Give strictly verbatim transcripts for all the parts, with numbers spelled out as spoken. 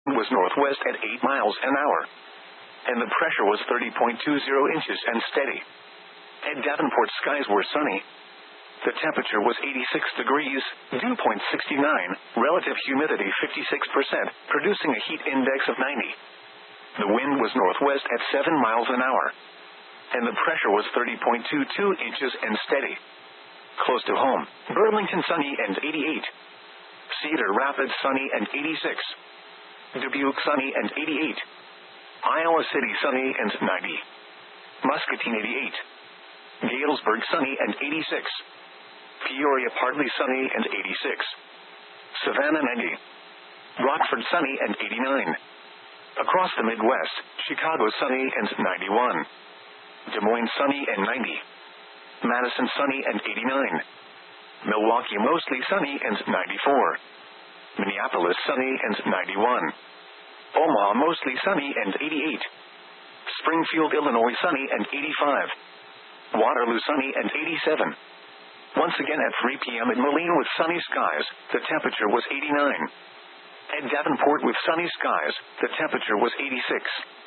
was northwest at eight miles an hour, and the pressure was thirty point two zero inches and steady. At Davenport, skies were sunny. The temperature was eighty-six degrees, dew point sixty-nine, relative humidity fifty-six percent, producing a heat index of ninety. The wind was northwest at seven miles an hour, and the pressure was thirty point two two inches and steady. Close to home, Burlington sunny and eighty-eight. Cedar Rapids sunny and eighty-six. Dubuque sunny and eighty-eight. Iowa City sunny and ninety. Muscatine eighty-eight. Galesburg sunny and eighty-six. Peoria partly sunny and eighty-six. Savannah ninety. Rockford sunny and eighty-nine. Across the Midwest, Chicago sunny and ninety-one. Des Moines sunny and ninety. Madison sunny and eighty-nine. Milwaukee mostly sunny and ninety-four. Minneapolis sunny and ninety-one. Omaha mostly sunny and eighty-eight. Springfield, Illinois sunny and eighty-five. Waterloo sunny and eighty-seven. Once again at three p.m. in Moline with sunny skies, the temperature was eighty-nine. At Davenport with sunny skies, the temperature was eighty-six.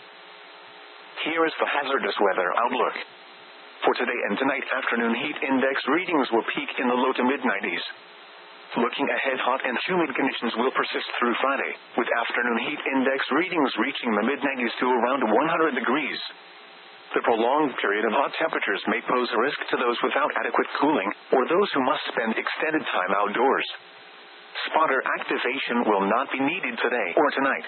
Here is the hazardous weather outlook. For today and tonight, afternoon heat index readings will peak in the low to mid nineties. Looking ahead, hot and humid conditions will persist through Friday, with afternoon heat index readings reaching the mid nineties to around one hundred degrees. The prolonged period of hot temperatures may pose a risk to those without adequate cooling, or those who must spend extended time outdoors. Spotter activation will not be needed today or tonight.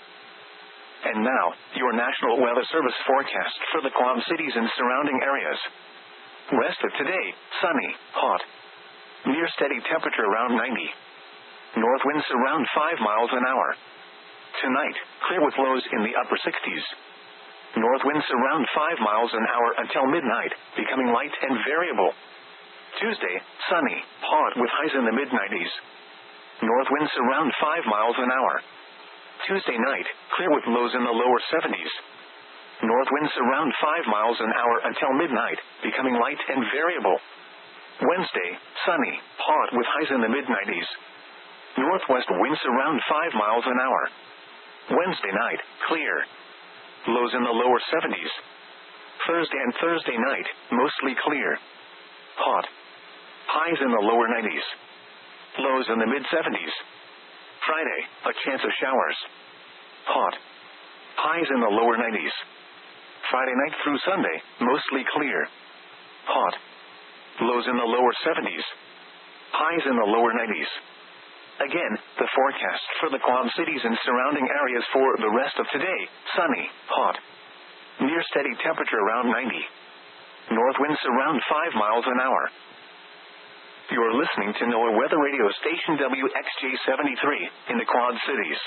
And now, your National Weather Service forecast for the Quad Cities and surrounding areas. Rest of today, sunny, hot. Near steady temperature around ninety. North winds around five miles an hour. Tonight, clear with lows in the upper sixties. North winds around five miles an hour until midnight, becoming light and variable. Tuesday, sunny, hot with highs in the mid nineties. North winds around five miles an hour. Tuesday night, clear with lows in the lower seventies. North winds around five miles an hour until midnight, becoming light and variable. Wednesday, sunny, hot with highs in the mid nineties. Northwest winds around five miles an hour. Wednesday night, clear. Lows in the lower seventies. Thursday and Thursday night, mostly clear. Hot. Highs in the lower nineties. Lows in the mid seventies. Friday, a chance of showers. Hot. Highs in the lower nineties. Friday night through Sunday, mostly clear. Hot. Lows in the lower seventies. Highs in the lower nineties. Again, the forecast for the Quad Cities and surrounding areas for the rest of today, sunny, hot. Near steady temperature around ninety. North winds around five miles an hour. You're listening to NOAA Weather Radio Station W X J seventy-three in the Quad Cities.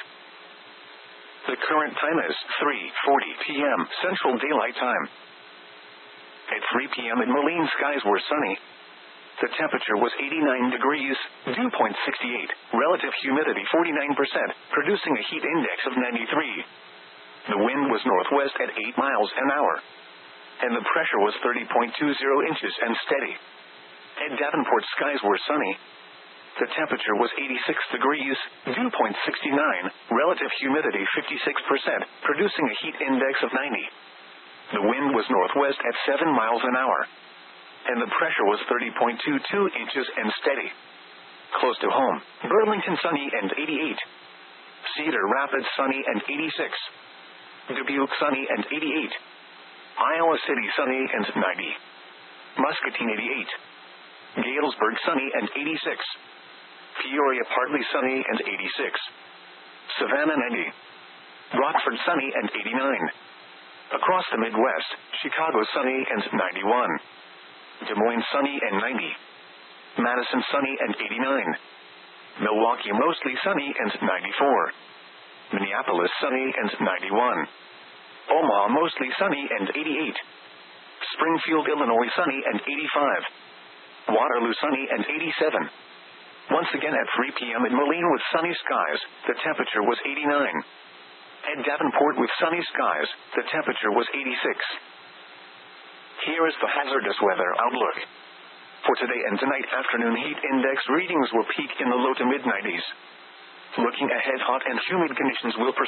The current time is three forty p.m. Central Daylight Time. At three p.m. in Moline, skies were sunny. The temperature was eighty-nine degrees, dew point sixty-eight, relative humidity forty-nine percent, producing a heat index of ninety-three. The wind was northwest at eight miles an hour, and the pressure was thirty point two zero inches and steady. At Davenport, skies were sunny. The temperature was eighty-six degrees, dew point sixty-nine, relative humidity fifty-six percent, producing a heat index of ninety. The wind was northwest at seven miles an hour, and the pressure was thirty point two two inches and steady. Close to home, Burlington sunny and eighty-eight. Cedar Rapids sunny and eighty-six. Dubuque sunny and eighty-eight. Iowa City sunny and ninety. Muscatine eighty-eight. Galesburg sunny and eighty-six. Peoria partly sunny and eighty-six. Savannah ninety. Rockford sunny and eighty-nine. Across the Midwest, Chicago sunny and ninety-one. Des Moines sunny and ninety. Madison sunny and eighty-nine. Milwaukee mostly sunny and ninety-four. Minneapolis sunny and ninety-one. Omaha mostly sunny and eighty-eight. Springfield, Illinois sunny and eighty-five. Waterloo sunny and eighty-seven. Once again at three p.m. in Moline with sunny skies, the temperature was eighty-nine. At Davenport with sunny skies, the temperature was eighty-six. Here is the hazardous weather outlook. For today and tonight, afternoon heat index readings will peak in the low to mid nineties. Looking ahead, hot and humid conditions will persist